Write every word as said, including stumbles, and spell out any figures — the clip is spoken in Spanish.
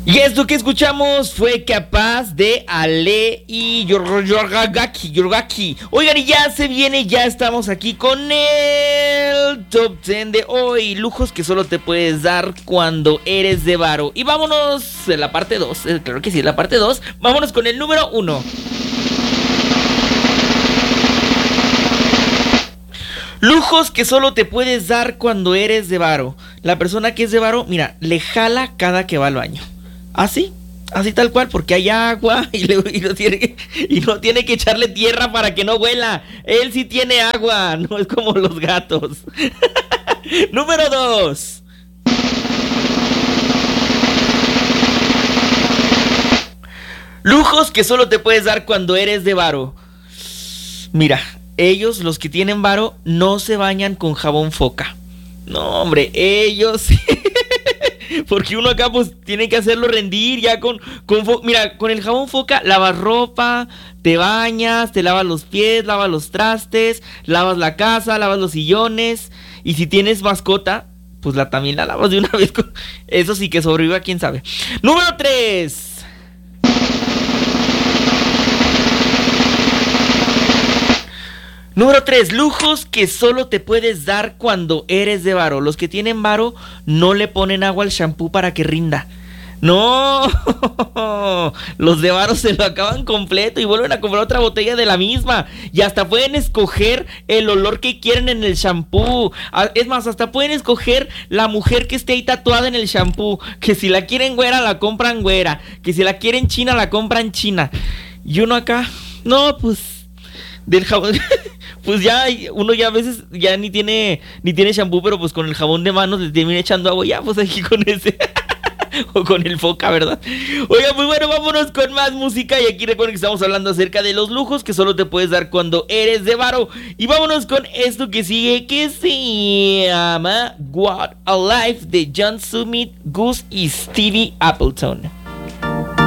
Y esto que escuchamos fue Capaz de Ale y Yorgaki, Yorgaki. Oigan, y ya se viene, ya estamos aquí con el Top diez de hoy. Lujos que solo te puedes dar cuando eres de varo. Y vámonos en la parte dos, claro que sí, la parte dos. Vámonos con el número uno. Lujos que solo te puedes dar cuando eres de varo. La persona que es de varo, mira, le jala cada que va al baño. Así, así tal cual, porque hay agua y, le, y, no tiene, y no tiene que echarle tierra para que no huela. Él sí tiene agua, no es como los gatos. Número dos. Lujos que solo te puedes dar cuando eres de varo. Mira, ellos, los que tienen varo, no se bañan con jabón Foca. No, hombre, ellos... Porque uno acá pues tiene que hacerlo rendir ya con, con fo- mira, con el jabón Foca lavas ropa, te bañas, te lavas los pies, lavas los trastes, lavas la casa, lavas los sillones. Y si tienes mascota, pues la también la lavas de una vez con... Eso sí que sobreviva, quién sabe. Número tres. Número tres, lujos que solo te puedes dar cuando eres de varo. Los que tienen varo no le ponen agua al shampoo para que rinda. No, los de varo se lo acaban completo y vuelven a comprar otra botella de la misma. Y hasta pueden escoger el olor que quieren en el shampoo. Es más, hasta pueden escoger la mujer que esté ahí tatuada en el shampoo. Que si la quieren güera, la compran güera. Que si la quieren china, la compran china. Y uno acá, no, pues... Del jabón, pues ya uno ya a veces ya ni tiene ni tiene shampoo, pero pues con el jabón de manos le termina echando agua, ya pues aquí con ese o con el Foca, ¿verdad? Oiga, pues bueno, vámonos con más música. Y aquí recuerden que estamos hablando acerca de los lujos que solo te puedes dar cuando eres de varo. Y vámonos con esto que sigue, que se llama What a Life, de John Summit, Goose y Stevie Appleton.